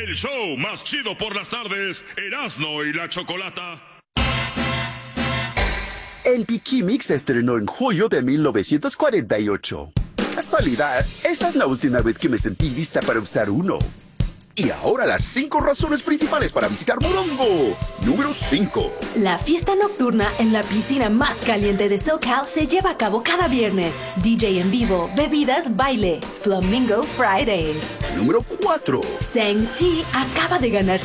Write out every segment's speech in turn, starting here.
El show más chido por las tardes, Erasmo y la Chocolata. El Bikimix se estrenó en julio de 1948. Casualidad, esta es la última vez que me sentí lista para usar uno. Y ahora las 5 razones principales para visitar Morongo. Número 5. La fiesta nocturna en la piscina más caliente de SoCal se lleva a cabo cada viernes. DJ en vivo, bebidas, baile. Flamingo Fridays. Número 4. Sang-Ti acaba de ganar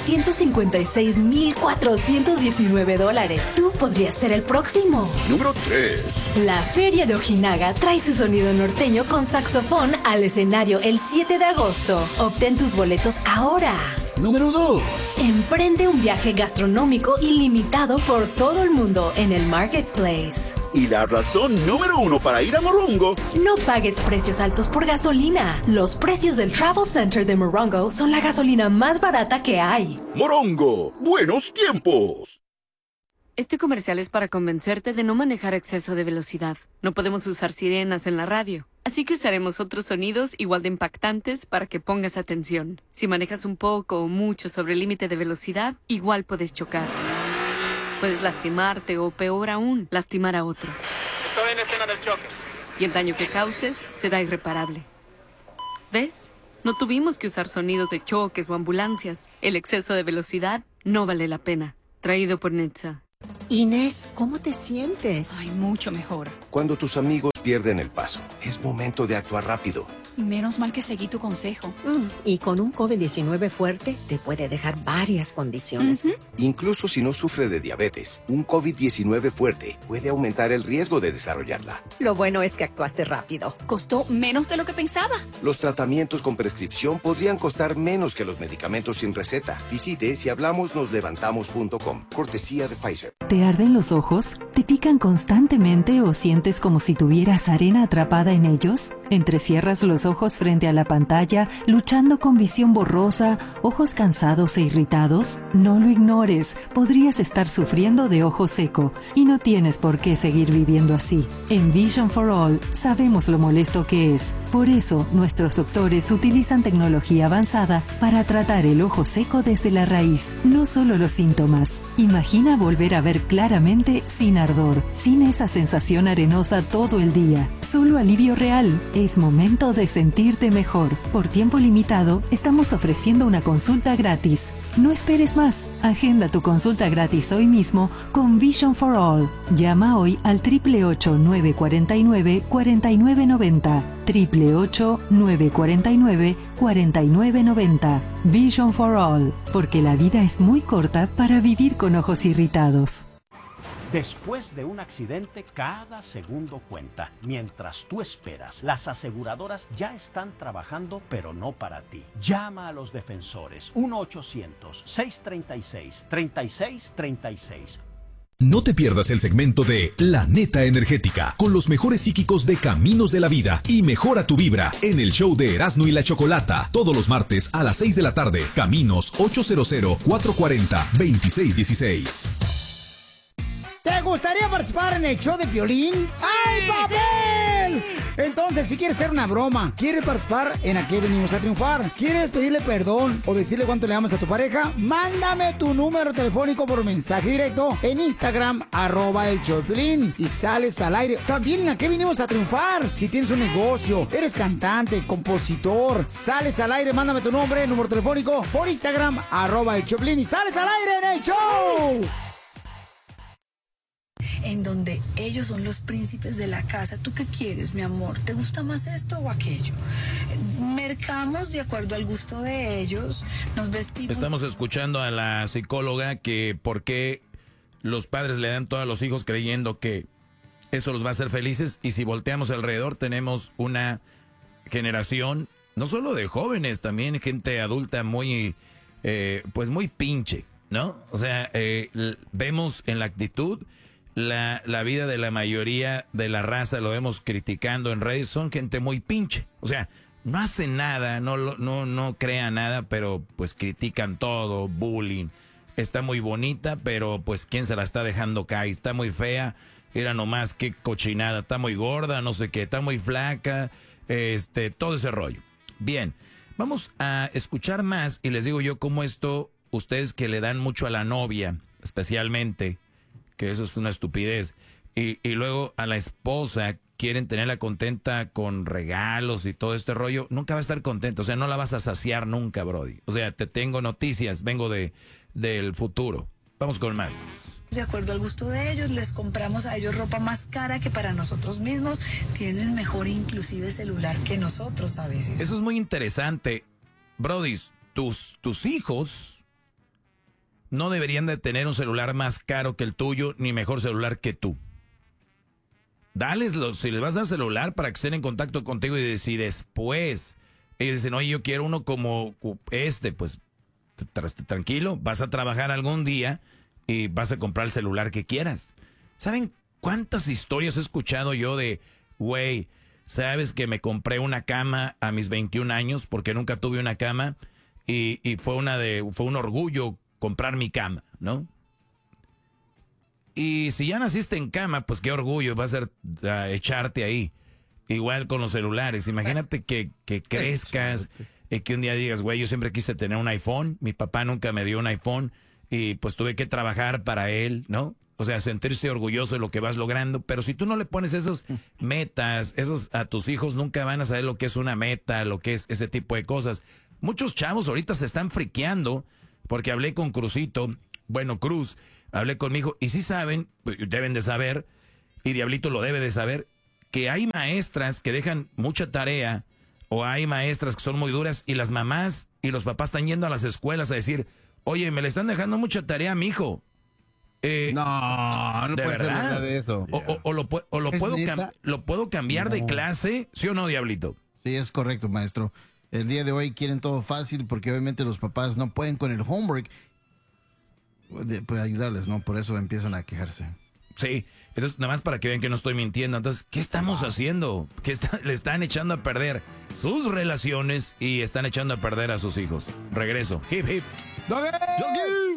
$156,419. Tú podrías ser el próximo. Número 3. La Feria de Ojinaga trae su sonido norteño con saxofón al escenario el 7 de agosto. Obtén tus boletos ahora. Número 2. Emprende un viaje gastronómico ilimitado por todo el mundo en el Marketplace. Y la razón número 1 para ir a Morongo. No pagues precios altos por gasolina. Los precios del Travel Center de Morongo son la gasolina más barata que hay. Morongo, buenos tiempos. Este comercial es para convencerte de no manejar a exceso de velocidad. No podemos usar sirenas en la radio, así que usaremos otros sonidos igual de impactantes para que pongas atención. Si manejas un poco o mucho sobre el límite de velocidad, igual puedes chocar. Puedes lastimarte o, peor aún, lastimar a otros. Estoy en escena del choque. Y el daño que causes será irreparable. ¿Ves? No tuvimos que usar sonidos de choques o ambulancias. El exceso de velocidad no vale la pena. Traído por Netza. Inés, ¿cómo te sientes? Ay, mucho mejor. Cuando tus amigos pierden el paso, es momento de actuar rápido. Menos mal que seguí tu consejo. Y con un COVID-19 fuerte, te puede dejar varias condiciones. Incluso si no sufre de diabetes, un COVID-19 fuerte puede aumentar el riesgo de desarrollarla. Lo bueno es que actuaste rápido. Costó menos de lo que pensaba. Los tratamientos con prescripción podrían costar menos que los medicamentos sin receta. Visite sihablamosnoslevantamos.com. Cortesía de Pfizer. ¿Te arden los ojos? ¿Te pican constantemente o sientes como si tuvieras arena atrapada en ellos? ¿Entrecierras los ojos frente a la pantalla, luchando con visión borrosa, ojos cansados e irritados? No lo ignores, podrías estar sufriendo de ojo seco y no tienes por qué seguir viviendo así. En Vision for All sabemos lo molesto que es. Por eso, nuestros doctores utilizan tecnología avanzada para tratar el ojo seco desde la raíz, no solo los síntomas. Imagina volver a ver claramente sin ardor, sin esa sensación arenosa todo el día. Solo alivio real. Es momento de sentirte mejor. Por tiempo limitado, estamos ofreciendo una consulta gratis. No esperes más. Agenda tu consulta gratis hoy mismo con Vision for All. Llama hoy al 888-949-4990. 888-949-4990. Vision for All. Porque la vida es muy corta para vivir con ojos irritados. Después de un accidente, cada segundo cuenta. Mientras tú esperas, las aseguradoras ya están trabajando, pero no para ti. Llama a los defensores. 1-800-636-3636. No te pierdas el segmento de La Neta Energética con los mejores psíquicos de Caminos de la Vida y Mejora tu Vibra en el show de Erasmo y la Chocolata todos los martes a las 6 de la tarde. Caminos 800-440-2616. ¿Te gustaría participar en el show de Piolín? ¡Ay, papel! Entonces, si quieres hacer una broma, quieres participar en ¿A qué venimos a triunfar? ¿Quieres pedirle perdón o decirle cuánto le amas a tu pareja? Mándame tu número telefónico por mensaje directo en Instagram, @el show de Piolín, y sales al aire. También en ¿A qué venimos a triunfar? Si tienes un negocio, eres cantante, compositor, sales al aire, mándame tu nombre, número telefónico por Instagram, @el show de Piolín, y sales al aire en el show. En donde ellos son los príncipes de la casa. ¿Tú qué quieres, mi amor? ¿Te gusta más esto o aquello? Mercamos de acuerdo al gusto de ellos, nos vestimos... Estamos escuchando a la psicóloga que por qué los padres le dan todo a los hijos creyendo que eso los va a hacer felices, y si volteamos alrededor tenemos una generación, no solo de jóvenes, también gente adulta muy, pues muy pinche, ¿no? O sea, vemos en la actitud... La vida de la mayoría de la raza, lo vemos criticando en redes, son gente muy pinche. O sea, no hacen nada, no crean nada, pero pues critican todo, bullying. Está muy bonita, pero pues quién se la está dejando caer. Está muy fea, era nomás qué cochinada. Está muy gorda, no sé qué, está muy flaca, todo ese rollo. Bien, Vamos a escuchar más y les digo yo cómo esto, ustedes que le dan mucho a la novia, especialmente, que eso es una estupidez, y luego a la esposa quieren tenerla contenta con regalos y todo este rollo, nunca va a estar contenta, o sea, no la vas a saciar nunca, brody. O sea, te tengo noticias, vengo del futuro. Vamos con más. De acuerdo al gusto de ellos, les compramos a ellos ropa más cara que para nosotros mismos. Tienen mejor inclusive celular que nosotros a veces. Eso es muy interesante. Brody, tus hijos no deberían de tener un celular más caro que el tuyo, ni mejor celular que tú. Si les vas a dar celular para que estén en contacto contigo y si después ellos dicen, oye, yo quiero uno como pues tranquilo, vas a trabajar algún día y vas a comprar el celular que quieras. ¿Saben cuántas historias he escuchado yo de, güey, sabes que me compré una cama a mis 21 años porque nunca tuve una cama y fue un orgullo comprar mi cama, ¿no? Y si ya naciste en cama, pues qué orgullo va a ser echarte ahí. Igual con los celulares. Imagínate que crezcas, que un día digas, güey, yo siempre quise tener un iPhone. Mi papá nunca me dio un iPhone y pues tuve que trabajar para él, ¿no? O sea, sentirse orgulloso de lo que vas logrando. Pero si tú no le pones esas metas, a tus hijos nunca van a saber lo que es una meta, lo que es ese tipo de cosas. Muchos chavos ahorita se están friqueando porque hablé con Cruz, hablé con mi hijo, y sí saben, deben de saber, y Diablito lo debe de saber, que hay maestras que dejan mucha tarea, o hay maestras que son muy duras, y las mamás y los papás están yendo a las escuelas a decir, oye, me le están dejando mucha tarea a mi hijo. No ¿de puede verdad? ser nada de eso. ¿Lo puedo cambiar de clase? ¿Sí o no, Diablito? Sí, es correcto, maestro. El día de hoy quieren todo fácil porque obviamente los papás no pueden con el homework. Puede ayudarles, ¿no? Por eso empiezan a quejarse. Sí, entonces nada más para que vean que no estoy mintiendo. Entonces, ¿qué estamos haciendo? Le están echando a perder sus relaciones y están echando a perder a sus hijos. Regreso. Hip, hip. ¡Doggy!